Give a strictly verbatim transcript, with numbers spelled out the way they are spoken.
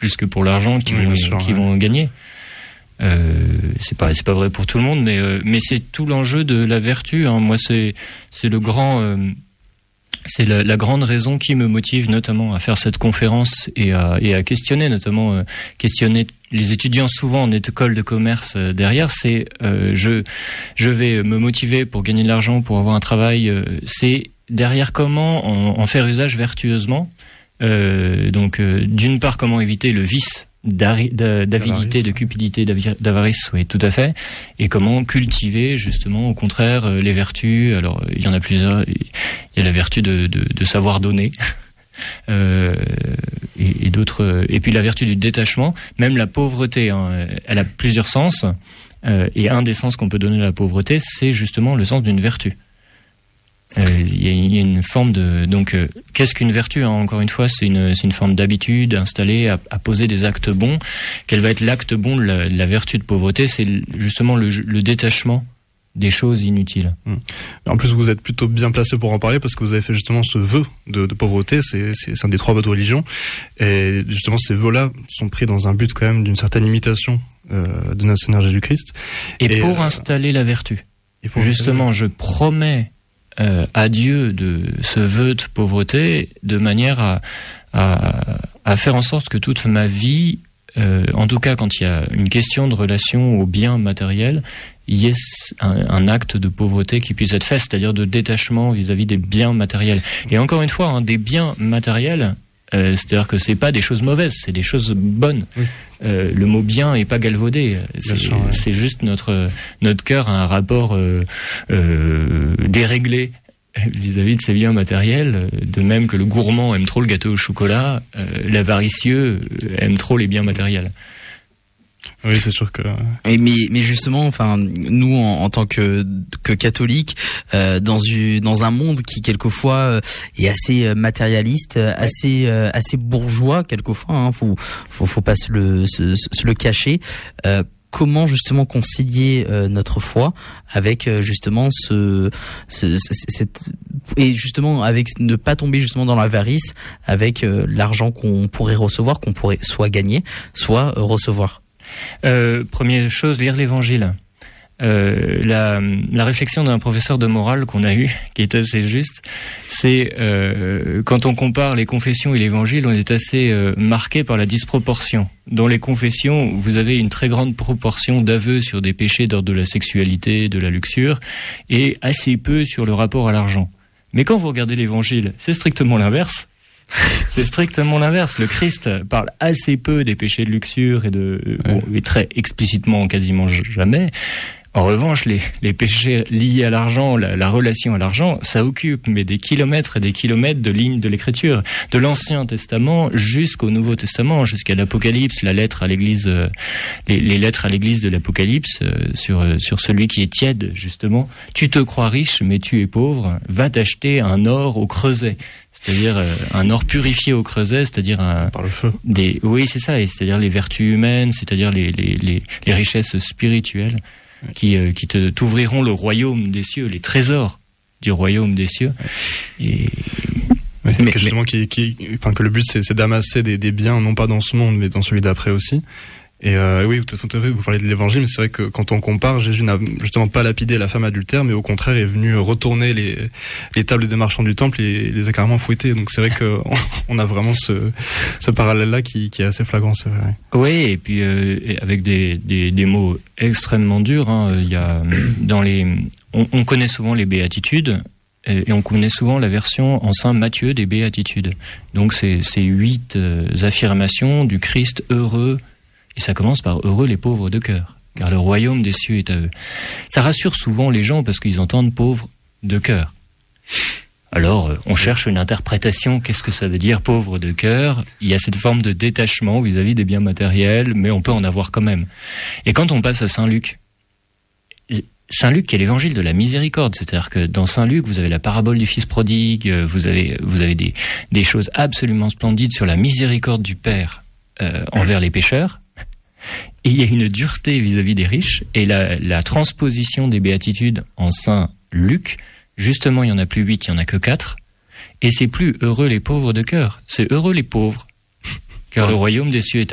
plus que pour l'argent qu'ils oui, vont, sûr, qu'ils ouais. vont gagner. Euh, c'est pas c'est pas vrai pour tout le monde, mais euh, mais c'est tout l'enjeu de la vertu. Hein. Moi, c'est c'est le grand euh, c'est la, la grande raison qui me motive notamment à faire cette conférence et à et à questionner notamment euh, questionner les étudiants souvent en école de commerce euh, derrière. C'est euh, je je vais me motiver pour gagner de l'argent, pour avoir un travail. Euh, c'est derrière comment en, en faire usage vertueusement. Euh, donc euh, d'une part comment éviter le vice d'avidité, de cupidité, d'avarice, oui, tout à fait. Et comment cultiver justement, au contraire, les vertus. Alors, il y en a plusieurs. Il y a la vertu de, de, de savoir donner, euh, et, et d'autres. Et puis la vertu du détachement. Même la pauvreté, hein, elle a plusieurs sens. Euh, et un des sens qu'on peut donner à la pauvreté, c'est justement le sens d'une vertu. Il euh, y, y a une forme de donc euh, qu'est-ce qu'une vertu, hein, encore une fois, c'est une c'est une forme d'habitude installée à, à poser des actes bons. Quel va être l'acte bon de la, de la vertu de pauvreté? C'est justement le, le détachement des choses inutiles. Mmh. En plus, vous êtes plutôt bien placé pour en parler parce que vous avez fait justement ce vœu de, de pauvreté. C'est, c'est, c'est un des trois vœux de religion. Et justement, ces vœux-là sont pris dans un but quand même d'une certaine imitation euh, de notre Seigneur Jésus-Christ. Et, et pour euh, installer la vertu, et pour justement, installer... je promets Euh, à Dieu de ce vœu de pauvreté de manière à, à, à faire en sorte que toute ma vie, euh, en tout cas quand il y a une question de relation aux biens matériels, il y ait un, un acte de pauvreté qui puisse être fait, c'est-à-dire de détachement vis-à-vis des biens matériels. Et encore une fois, hein, des biens matériels, euh, c'est-à-dire que c'est pas des choses mauvaises, c'est des choses bonnes. Oui. Euh, le mot bien est pas galvaudé. C'est, sûr, ouais. c'est juste notre notre cœur a un rapport euh, euh, déréglé vis-à-vis de ces biens matériels. De même que le gourmand aime trop le gâteau au chocolat, euh, l'avaricieux aime trop les biens matériels. Oui, c'est sûr que. Et mais mais justement, enfin, nous en, en tant que que catholiques, euh, dans une dans un monde qui quelquefois euh, est assez matérialiste, assez euh, assez bourgeois quelquefois, hein, faut faut faut pas se le se, se le cacher. Euh, Comment justement concilier euh, notre foi avec euh, justement ce, ce, ce cette et justement avec ne pas tomber justement dans l'avarice avec euh, l'argent qu'on pourrait recevoir, qu'on pourrait soit gagner, soit euh, recevoir. Euh, première chose, lire l'Évangile. Euh, la, la réflexion d'un professeur de morale qu'on a eu, qui est assez juste, c'est euh, quand on compare les confessions et l'Évangile, on est assez euh, marqué par la disproportion. Dans les confessions, vous avez une très grande proportion d'aveux sur des péchés d'ordre de la sexualité, de la luxure, et assez peu sur le rapport à l'argent. Mais quand vous regardez l'Évangile, c'est strictement l'inverse. C'est strictement l'inverse. Le Christ parle assez peu des péchés de luxure et de, bon, et très explicitement, quasiment jamais. En revanche, les, les péchés liés à l'argent, la, la relation à l'argent, ça occupe mais des kilomètres et des kilomètres de lignes de l'Écriture, de l'Ancien Testament jusqu'au Nouveau Testament, jusqu'à l'Apocalypse, la lettre à l'Église, euh, les, les lettres à l'Église de l'Apocalypse euh, sur euh, sur celui qui est tiède justement. Tu te crois riche, mais tu es pauvre. Va t'acheter un or au creuset. C'est-à-dire euh, un or purifié au creuset, c'est-à-dire un par le feu. Des oui, c'est ça, et c'est-à-dire les vertus humaines, c'est-à-dire les les les, les richesses spirituelles. Qui, euh, qui te t'ouvriront le royaume des cieux, les trésors du royaume des cieux. Et ouais, mais, que justement, mais... Qui, qui, enfin, que le but c'est, c'est d'amasser des, des biens, non pas dans ce monde, mais dans celui d'après aussi. Et euh, oui, tout à fait, vous parlez de l'Évangile, mais c'est vrai que quand on compare, Jésus n'a justement pas lapidé la femme adultère, mais au contraire est venu retourner les, les tables des marchands du temple et les a carrément fouettés. Donc c'est vrai qu'on on a vraiment ce, ce parallèle-là qui, qui est assez flagrant, c'est vrai. Oui, et puis euh, avec des, des, des mots extrêmement durs. Hein, il y a dans les, on, on connaît souvent les béatitudes. Et on connaît souvent la version en Saint Matthieu des béatitudes. Donc c'est ces huit euh, affirmations du Christ heureux. Et ça commence par « Heureux les pauvres de cœur, car le royaume des cieux est à eux ». Ça rassure souvent les gens parce qu'ils entendent « pauvres de cœur ». Alors, on cherche une interprétation. Qu'est-ce que ça veut dire « pauvre de cœur » ? Il y a cette forme de détachement vis-à-vis des biens matériels, mais on peut en avoir quand même. Et quand on passe à Saint Luc, Saint Luc qui est l'évangile de la miséricorde, c'est-à-dire que dans Saint Luc, vous avez la parabole du fils prodigue, vous avez, vous avez des, des choses absolument splendides sur la miséricorde du Père euh, envers les pécheurs. Et il y a une dureté vis-à-vis des riches, et la, la transposition des béatitudes en Saint Luc, justement il n'y en a plus huit, il n'y en a que quatre, et c'est plus heureux les pauvres de cœur, c'est heureux les pauvres, car le royaume des cieux est